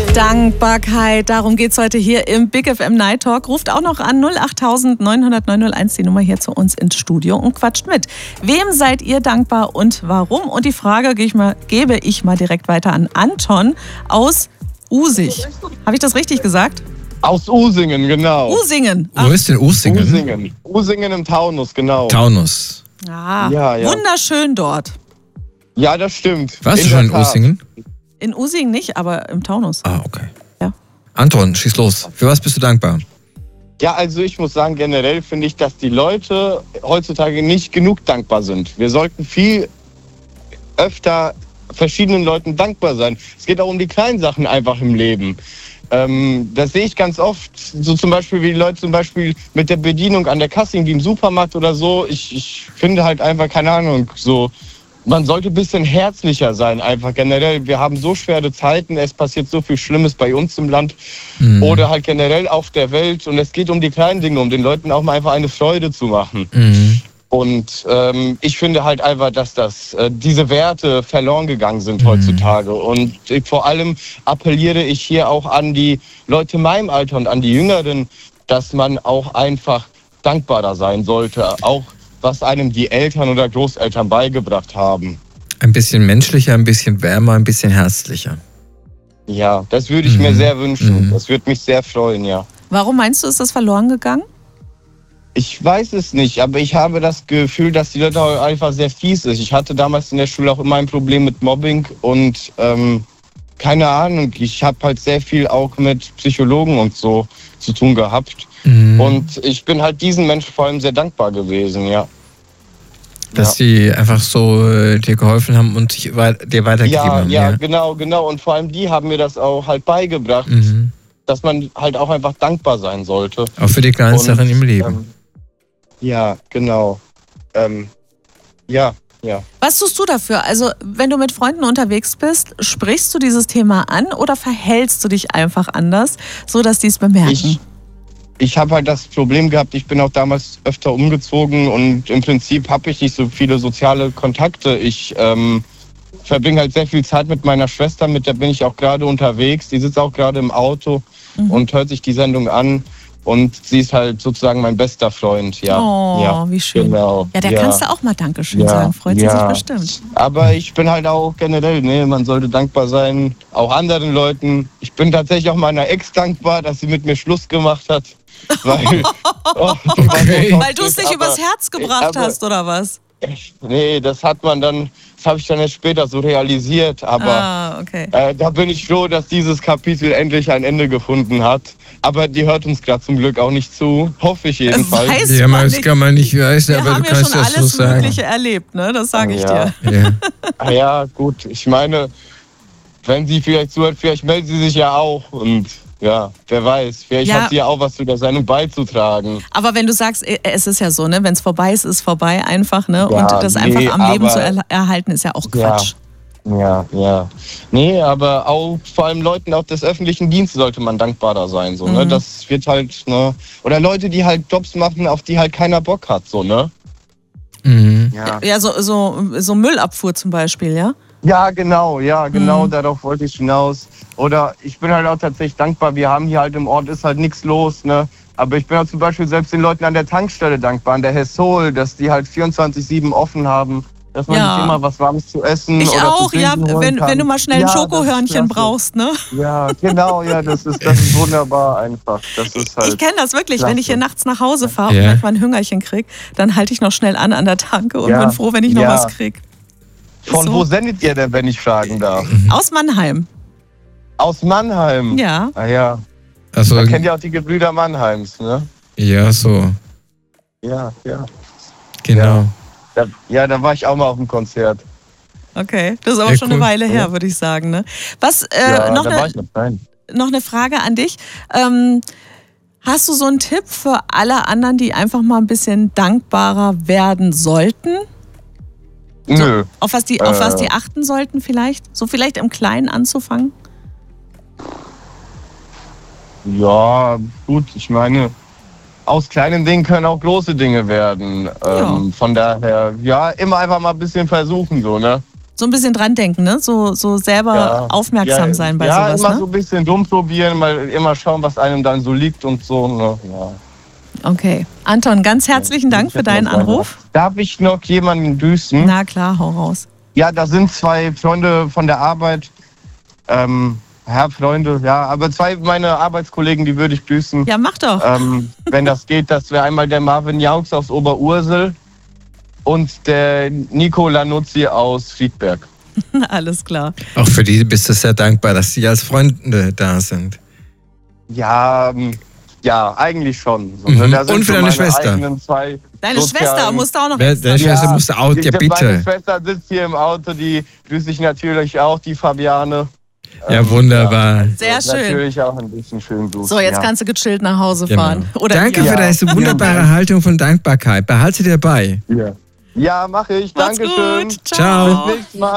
Dankbarkeit, darum geht es heute hier im Big FM Night Talk. Ruft auch noch an 08000 900 901 die Nummer hier zu uns ins Studio und quatscht mit. Wem seid ihr dankbar und warum? Und die Frage gebe ich mal direkt weiter an Anton aus Usig. Habe ich das richtig gesagt? Aus Usingen, genau. Usingen. Wo ist denn Usingen? Usingen. Usingen im Taunus, genau. Taunus. Ah, Ja. wunderschön dort. Ja, das stimmt. Warst du schon in Usingen? In Usingen nicht, aber im Taunus. Ah, okay. Ja. Anton, schieß los. Für was bist du dankbar? Ja, also ich muss sagen, generell finde ich, dass die Leute heutzutage nicht genug dankbar sind. Wir sollten viel öfter verschiedenen Leuten dankbar sein. Es geht auch um die kleinen Sachen einfach im Leben. Das sehe ich ganz oft, so zum Beispiel, wie die Leute zum Beispiel mit der Bedienung an der Kasse, wie im Supermarkt oder so. Ich finde halt einfach, keine Ahnung, so, man sollte ein bisschen herzlicher sein, einfach generell. Wir haben so schwere Zeiten, es passiert so viel Schlimmes bei uns im Land oder halt generell auf der Welt. Und es geht um die kleinen Dinge, um den Leuten auch mal einfach eine Freude zu machen. Und ich finde halt einfach, dass diese Werte verloren gegangen sind heutzutage. Und vor allem appelliere ich hier auch an die Leute in meinem Alter und an die Jüngeren, dass man auch einfach dankbarer sein sollte. Auch was einem die Eltern oder Großeltern beigebracht haben. Ein bisschen menschlicher, ein bisschen wärmer, ein bisschen herzlicher. Ja, das würde ich mir sehr wünschen. Das würde mich sehr freuen, ja. Warum meinst du, ist das verloren gegangen? Ich weiß es nicht, aber ich habe das Gefühl, dass die Leute auch einfach sehr fies sind. Ich hatte damals in der Schule auch immer ein Problem mit Mobbing und keine Ahnung, ich habe halt sehr viel auch mit Psychologen und so zu tun gehabt. Und ich bin halt diesen Menschen vor allem sehr dankbar gewesen, ja. Dass sie einfach so dir geholfen haben und dir weitergegeben haben. Ja, genau. Und vor allem die haben mir das auch halt beigebracht, dass man halt auch einfach dankbar sein sollte. Auch für die kleinen Sachen im Leben. Ja, genau. Ja. Was tust du dafür? Also, wenn du mit Freunden unterwegs bist, sprichst du dieses Thema an oder verhältst du dich einfach anders, so dass die es bemerken? Ich habe halt das Problem gehabt, ich bin auch damals öfter umgezogen und im Prinzip habe ich nicht so viele soziale Kontakte. Ich verbringe halt sehr viel Zeit mit meiner Schwester, mit der bin ich auch gerade unterwegs. Die sitzt auch gerade im Auto und hört sich die Sendung an. Und sie ist halt sozusagen mein bester Freund, ja. Oh, ja, wie schön. Genau. Ja, der kannst du auch mal Dankeschön sagen. Freut sie sich bestimmt. Aber ich bin halt auch generell, man sollte dankbar sein, auch anderen Leuten. Ich bin tatsächlich auch meiner Ex dankbar, dass sie mit mir Schluss gemacht hat. Weil, weil du es nicht übers Herz gebracht hast, oder was? Nee, das habe ich dann erst später so realisiert. Aber da bin ich froh, dass dieses Kapitel endlich ein Ende gefunden hat. Aber die hört uns gerade zum Glück auch nicht zu. Hoffe ich jedenfalls. Das kann man nicht wissen, aber du kannst das so sagen. Wir haben ja schon alles Mögliche erlebt, ne? Das sage ich dir. Ja, gut. Ich meine, wenn sie vielleicht zuhört, vielleicht meldet sie sich ja auch. Und ja, wer weiß. Vielleicht hat sie ja auch was zu der Sendung beizutragen. Aber wenn du sagst, es ist ja so, ne? Wenn es vorbei ist, ist vorbei einfach, ne? Und das einfach am Leben zu erhalten, ist ja auch Quatsch. Ja. Nee, aber auch vor allem Leuten auch des öffentlichen Dienstes sollte man dankbarer sein, so, ne? Das wird halt, ne? Oder Leute, die halt Jobs machen, auf die halt keiner Bock hat, so, ne? Ja, so Müllabfuhr zum Beispiel, ja? Ja, genau, darauf wollte ich hinaus. Oder ich bin halt auch tatsächlich dankbar, wir haben hier halt im Ort, ist halt nichts los, ne? Aber ich bin auch zum Beispiel selbst den Leuten an der Tankstelle dankbar, an der Hessol, dass die halt 24/7 offen haben, dass man sich immer was Warmes zu essen ich oder auch, zu trinken holen kann. Wenn du mal schnell ein Schokohörnchen brauchst, ne? Ja, genau, das ist wunderbar einfach. Das ist halt ich kenne das wirklich, klasse. Wenn ich hier nachts nach Hause fahre und manchmal ein Hüngerchen krieg, dann halte ich noch schnell an der Tanke und bin froh, wenn ich noch was krieg. Von wo sendet ihr denn, wenn ich fragen darf? Aus Mannheim. Aus Mannheim? Ja. Ah ja. Also, man kennt ja auch die Gebrüder Mannheims, ne? Ja, so. Ja. Genau. Da war ich auch mal auf dem Konzert. Okay, das ist aber schon eine Weile her, würde ich sagen, ne? Was, noch eine Frage an dich. Hast du so einen Tipp für alle anderen, die einfach mal ein bisschen dankbarer werden sollten? Nö. Auf was die achten sollten vielleicht? So vielleicht im Kleinen anzufangen? Ja, gut, ich meine, aus kleinen Dingen können auch große Dinge werden. Von daher, immer einfach mal ein bisschen versuchen, so, ne? So ein bisschen dran denken, ne? So selber aufmerksam sein bei sowas, immer ne? so ein bisschen rumprobieren, mal immer schauen, was einem dann so liegt und so, ne? Ja. Okay. Anton, ganz herzlichen Dank für deinen Anruf. Darf ich noch jemanden grüßen? Na klar, hau raus. Ja, da sind 2 Freunde von der Arbeit. Freunde, ja, aber 2 meiner Arbeitskollegen, die würde ich grüßen. Ja, mach doch. Wenn das geht, das wäre einmal der Marvin Jaux aus Oberursel und der Nico Lanuzzi aus Friedberg. Alles klar. Auch für die bist du sehr dankbar, dass sie als Freunde da sind. Ja, eigentlich schon. So, da sind und für so deine Schwester. Deine Schwester musst du auch noch. Deine Schwester musst du auch, ja bitte. Meine Schwester sitzt hier im Auto, die grüße ich natürlich auch, die Fabiane. Ja, wunderbar. Sehr schön. Natürlich auch ein bisschen schön grüßen. So, jetzt kannst du gechillt nach Hause fahren. Genau. Oder Danke für deine wunderbare Haltung von Dankbarkeit. Behalte dir bei. Ja, mache ich. Mach's Dankeschön. gut. Ciao. Bis nächstes Mal.